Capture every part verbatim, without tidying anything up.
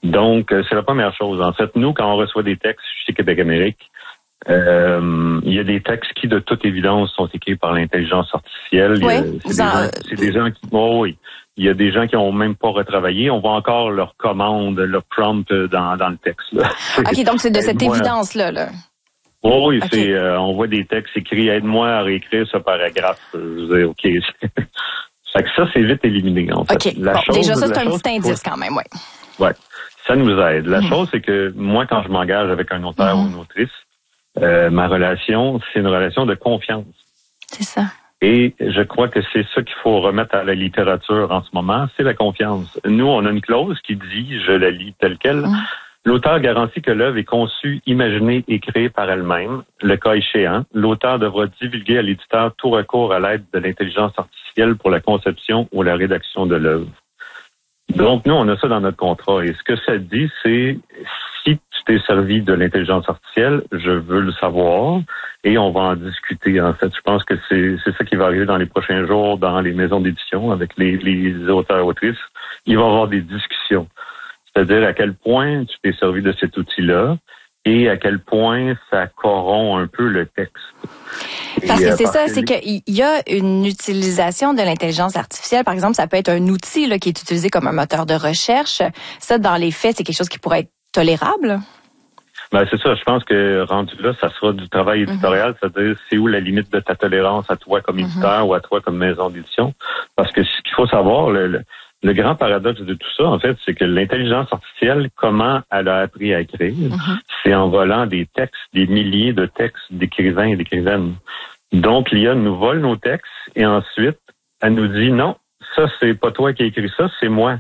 Donc, c'est la première chose. En fait, nous, quand on reçoit des textes chez Québec Amérique, euh, il y a des textes qui, de toute évidence, sont écrits par l'intelligence artificielle. Oui, c'est, des gens, c'est des gens qui... Oh oui. Il y a des gens qui ont même pas retravaillé. On voit encore leur commande, leur prompt dans, dans le texte. Là. OK, donc c'est de cette Aide-moi. évidence-là. Là. Oh oui, okay. c'est, euh, on voit des textes écrits, aide-moi à réécrire ce paragraphe. Je veux dire, OK. Fait que ça, c'est vite éliminé, en fait. OK, la bon, chose, déjà ça, c'est un chose, petit indice faut... quand même, oui. Ouais, ça nous aide. La mm. chose, c'est que moi, quand je m'engage avec un auteur mm. ou une autrice, euh, ma relation, c'est une relation de confiance. C'est ça. Et je crois que c'est ça qu'il faut remettre à la littérature en ce moment, c'est la confiance. Nous, on a une clause qui dit, je la lis telle quelle, mmh. l'auteur garantit que l'œuvre est conçue, imaginée et créée par elle-même. Le cas échéant, l'auteur devra divulguer à l'éditeur tout recours à l'aide de l'intelligence artificielle pour la conception ou la rédaction de l'œuvre. Donc, nous, on a ça dans notre contrat. Et ce que ça dit, c'est si tu t'es servi de l'intelligence artificielle, je veux le savoir et on va en discuter. En fait, je pense que c'est, c'est ça qui va arriver dans les prochains jours dans les maisons d'édition avec les, les auteurs autrices. Il va y avoir des discussions. C'est-à-dire à quel point tu t'es servi de cet outil-là et à quel point ça corrompt un peu le texte. Parce que et, c'est parce ça, que... c'est qu'il y a une utilisation de l'intelligence artificielle. Par exemple, ça peut être un outil là, qui est utilisé comme un moteur de recherche. Ça, dans les faits, c'est quelque chose qui pourrait être tolérable? Ben, c'est ça. Je pense que rendu là, ça sera du travail éditorial. Mm-hmm. C'est-à-dire, c'est où la limite de ta tolérance à toi comme éditeur mm-hmm. ou à toi comme maison d'édition. Parce que ce qu'il faut savoir, le, le, le grand paradoxe de tout ça, en fait, c'est que l'intelligence artificielle, comment elle a appris à écrire, mm-hmm. c'est en volant des textes, des milliers de textes d'écrivains et d'écrivaines. Donc, l'I A nous vole nos textes et ensuite, elle nous dit non, ça, c'est pas toi qui as écrit ça, c'est moi.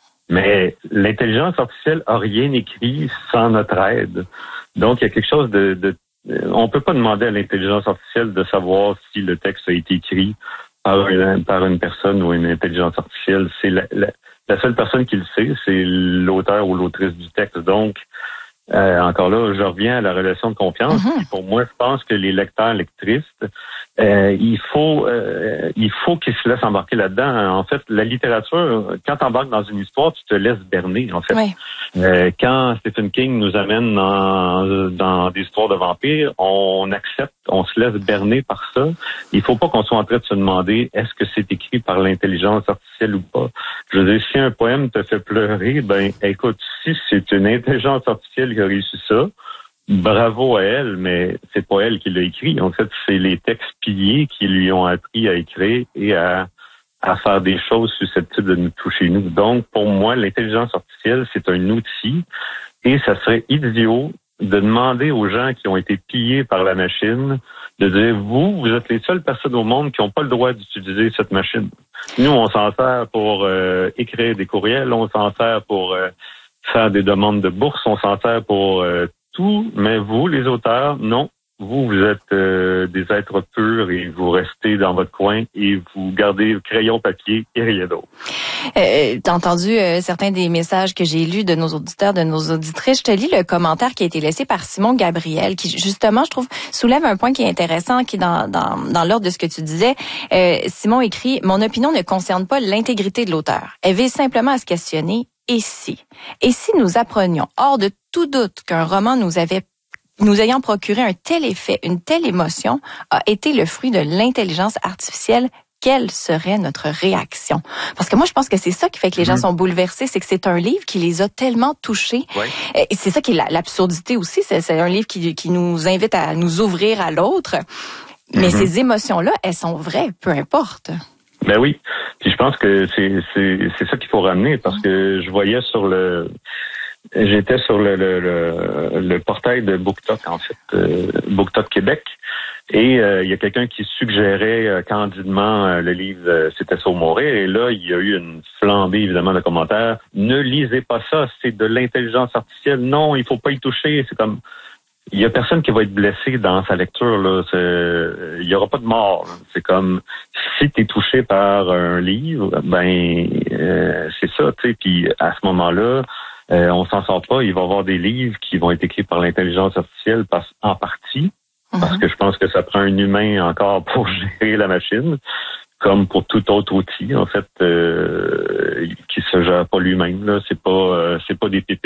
Mais l'intelligence artificielle a rien écrit sans notre aide. Donc, il y a quelque chose de... de on peut pas demander à l'intelligence artificielle de savoir si le texte a été écrit par une, par une personne ou une intelligence artificielle. C'est la, la, la seule personne qui le sait, c'est l'auteur ou l'autrice du texte. Donc, euh, encore là, je reviens à la relation de confiance. Mm-hmm. Pour moi, je pense que les lecteurs, lectrices, euh, il faut euh, il faut qu'ils se laissent embarquer là-dedans. En fait, la littérature, quand tu embarques dans une histoire, tu te laisses berner, en fait. Oui. Euh, quand Stephen King nous amène dans, dans des histoires de vampires, on accepte, on se laisse berner par ça. Il faut pas qu'on soit en train de se demander est-ce que c'est écrit par l'intelligence artificielle ou pas. Je veux dire, si un poème te fait pleurer, ben écoute, si c'est une intelligence artificielle qui a réussi ça, bravo à elle, mais c'est pas elle qui l'a écrit. En fait, c'est les textes piliers qui lui ont appris à écrire et à, à faire des choses susceptibles de nous toucher nous. Donc, pour moi, l'intelligence artificielle, c'est un outil et ça serait idiot de demander aux gens qui ont été pillés par la machine de dire, vous, vous êtes les seules personnes au monde qui n'ont pas le droit d'utiliser cette machine. Nous, on s'en sert pour euh, écrire des courriels, on s'en sert pour euh, faire des demandes de bourse, on s'en sert pour euh, tout, mais vous, les auteurs, non. Vous, vous êtes euh, des êtres purs et vous restez dans votre coin et vous gardez crayon, papier et rien d'autre. Euh, t'as entendu euh, certains des messages que j'ai lus de nos auditeurs, de nos auditrices. Je te lis le commentaire qui a été laissé par Simon Gabriel, qui justement, je trouve, soulève un point qui est intéressant, qui est dans, dans, dans l'ordre de ce que tu disais. Euh, Simon écrit « Mon opinion ne concerne pas l'intégrité de l'auteur. Elle vise simplement à se questionner « Et si? Et si nous apprenions, hors de tout doute, qu'un roman nous avait nous ayant procuré un tel effet, une telle émotion, a été le fruit de l'intelligence artificielle, quelle serait notre réaction? » Parce que moi, je pense que c'est ça qui fait que les gens mmh. sont bouleversés, c'est que c'est un livre qui les a tellement touchés. Ouais. Et c'est ça qui est l'absurdité aussi, c'est, c'est un livre qui, qui nous invite à nous ouvrir à l'autre. Mais mmh. ces émotions-là, elles sont vraies, peu importe. Ben oui. Puis je pense que c'est, c'est, c'est ça qu'il faut ramener, parce que je voyais sur le... J'étais sur le, le, le, le portail de BookTok, en fait, euh, BookTok Québec, et euh, il y a quelqu'un qui suggérait euh, candidement euh, le livre euh, C'était Saut mourir, et là, il y a eu une flambée, évidemment, de commentaires. Ne lisez pas ça, c'est de l'intelligence artificielle. Non, il faut pas y toucher. C'est comme... Il y a personne qui va être blessé dans sa lecture, là. C'est... Il y aura pas de mort. Là. C'est comme... Si tu es touché par un livre, ben, euh, c'est ça, tu sais. Puis à ce moment-là, Euh, on s'en sort pas. Il va y avoir des livres qui vont être écrits par l'intelligence artificielle parce, en partie, mm-hmm. parce que je pense que ça prend un humain encore pour gérer la machine, comme pour tout autre outil, en fait, euh, qui se gère pas lui-même. Là, c'est pas, euh, c'est pas des pépés.